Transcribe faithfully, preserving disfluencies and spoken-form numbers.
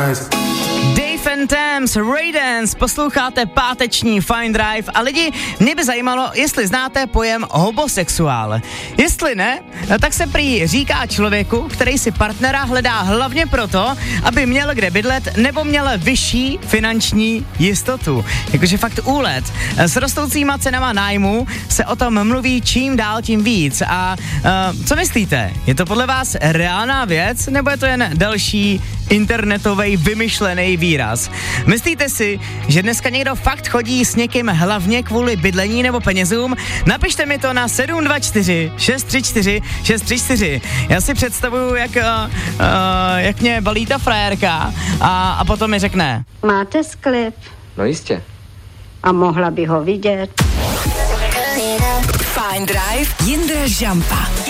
Dave and Tams, Raydance, posloucháte páteční Fine Drive a lidi, mě by zajímalo, jestli znáte pojem homosexuál. Jestli ne, tak se prý říká člověku, který si partnera hledá hlavně proto, aby měl kde bydlet nebo měl vyšší finanční jistotu. Jakože fakt úlet. S rostoucíma cenama nájmu se o tom mluví čím dál tím víc. A uh, co myslíte? Je to podle vás reálná věc nebo je to jen další internetový vymyšlený výraz? Myslíte si, že dneska někdo fakt chodí s někým hlavně kvůli bydlení nebo penězům? Napište mi to na sedm dva čtyři šest tři čtyři šest tři čtyři. Já si představuju, jak, uh, uh, jak mě balí ta frajérka a, a potom mi řekne: Máte sklep? No jistě. A mohla by ho vidět. Fine Drive, Jindra Žampa.